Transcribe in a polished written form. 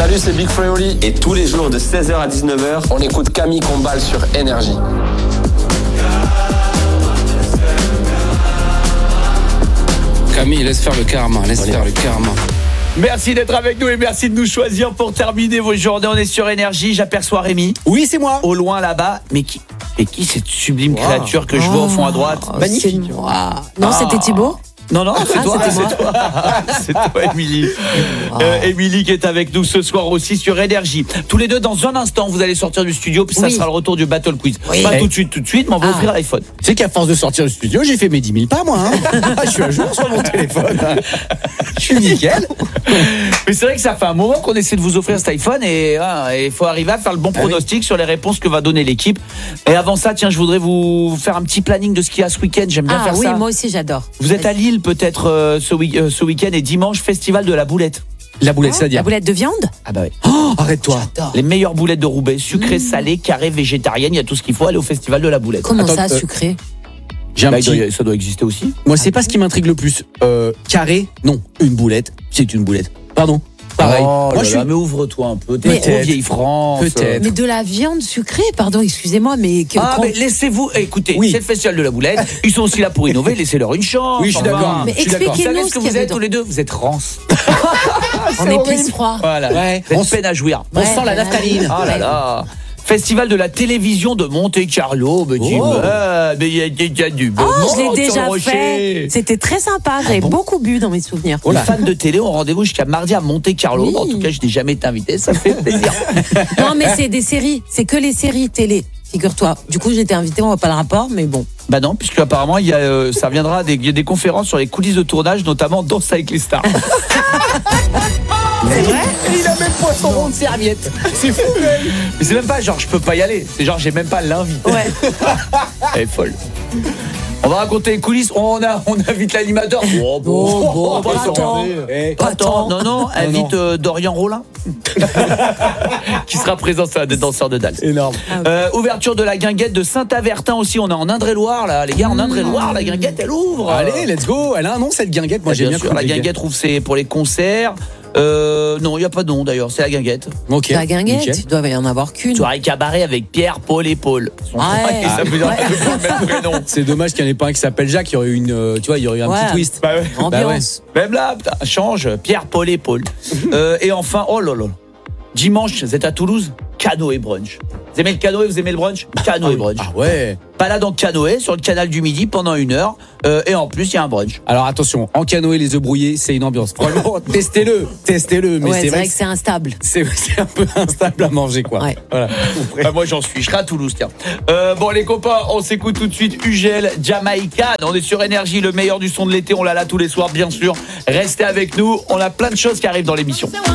Salut, c'est Big Freoli. Et tous les jours de 16h à 19h, On écoute Camille Combal sur Énergie. Camille, laisse faire le karma, Merci d'être avec nous et merci de nous choisir pour terminer vos journées. On est sur Énergie. J'aperçois Rémi. Oui, c'est moi. Au loin là-bas. Mais qui cette sublime créature que je vois au fond à droite? Magnifique. Non, c'était Thibaut. Non, c'est toi, c'était moi. c'est toi. C'est toi, Émilie. Émilie qui est avec nous ce soir aussi sur Énergie. Tous les deux, dans un instant, vous allez sortir du studio, puis ça Oui. sera le retour du Battle Quiz. Oui. Pas tout de suite, mais on va offrir l'iPhone. Tu sais qu'à force de sortir du studio, j'ai fait mes 10 000 pas, moi. Je suis à jour sur mon téléphone. Je suis nickel. Mais c'est vrai que ça fait un moment qu'on essaie de vous offrir cet iPhone et il faut arriver à faire le bon pronostic sur les réponses que va donner l'équipe. Et avant ça, tiens, je voudrais vous faire un petit planning de ce qu'il y a ce week-end. J'aime bien faire Oui, ça. moi aussi j'adore. Vous êtes à Lille peut-être ce week-end et dimanche, festival de la boulette. La boulette, c'est-à-dire. La boulette de viande. Ah bah oui. Oh, arrête-toi. Les meilleures boulettes de Roubaix, sucrées, salées, carrées, végétariennes, il y a tout ce qu'il faut aller au festival de la boulette. Comment Attends, ça, sucré? J'ai un Bah, petit. ça doit exister aussi. Moi, c'est pas ce qui m'intrigue le plus. Carré, non. Une boulette, c'est une boulette. Pardon. Pareil. Oh moi, là là, mais ouvre-toi un peu. T'es Mais- trop vieille France. Peut-être. Mais de la viande sucrée, pardon, excusez-moi, mais Mais laissez-vous, écoutez, Oui. c'est le festival de la boulette. Ils sont aussi là pour innover, laissez-leur une chance. Oui, je suis d'accord. Mais Je suis d'accord. Vous savez expliquez-nous ce ce que qu'il y vous avait êtes tous les deux? Vous êtes rance. en épices froid. Voilà. Ouais. Vous êtes peine à jouir. On sent la naphtaline. Oh là là. Festival de la télévision de Monte-Carlo, me dit, mais il y a du beau Oh, je l'ai monde sur déjà le rocher. fait. C'était très sympa. J'avais beaucoup bu dans mes souvenirs. Les fans de télé ont rendez-vous jusqu'à mardi à Monte-Carlo. Oui. En tout cas, je n'ai jamais été invité, ça fait plaisir. Non, mais c'est des séries. C'est que les séries télé. Figure-toi. Du coup, j'étais invitée, on voit pas le rapport, mais bon. Bah non, puisque apparemment il y a, ça reviendra il y a des conférences sur les coulisses de tournage, notamment Danse avec les stars. C'est vrai? Il a même pas son rond de serviette. C'est fou, mec. Mais c'est même pas genre je peux pas y aller, c'est genre j'ai même pas l'invité. Ouais. Elle est folle. On va raconter les coulisses, on invite l'animateur. bon, pas pas tant. Pas tant. Non, invite Dorian Rollin qui sera présent sur des danseurs de Dalle. Énorme. Ouverture de la guinguette de Saint-Avertin aussi, on est en Indre-et-Loire là, les gars, en Indre-et-Loire, la guinguette elle ouvre. Allez, let's go. Elle a un nom, cette guinguette. Moi, j'ai bien sûr, compris. la guinguette ouvre c'est pour les concerts. Non, il n'y a pas de nom d'ailleurs, c'est la guinguette. Ok. La guinguette, nickel. il doit y en avoir qu'une. Soirée cabaret avec Pierre, Paul et Paul. Ouais. Ça veut dire le même prénom. C'est dommage qu'il n'y en ait pas un qui s'appelle Jacques. Il y aurait eu une, tu vois, il y aurait eu un Ouais. petit twist. Bah ouais. Ambiance. Même là, putain, change, Pierre, Paul et Paul. Et enfin, oh là là, dimanche, vous êtes à Toulouse, canoë brunch. Vous aimez le canoë, vous aimez le brunch? Canoë brunch. Ah ouais. Balade en canoë sur le canal du Midi pendant 1 heure. Et en plus, il y a un brunch. Alors attention, en canoë, les œufs brouillés, c'est une ambiance. Vraiment, testez-le. Mais Ouais, c'est vrai que c'est instable. c'est un peu instable à manger, quoi. Ouais. Voilà. Moi, j'en suis. Je serai à Toulouse, tiens. Bon, les copains, on s'écoute tout de suite. Ugel, Jamaïcan. On est sur Énergie, le meilleur du son de l'été. On l'a là tous les soirs, bien sûr. Restez avec nous. On a plein de choses qui arrivent dans l'émission.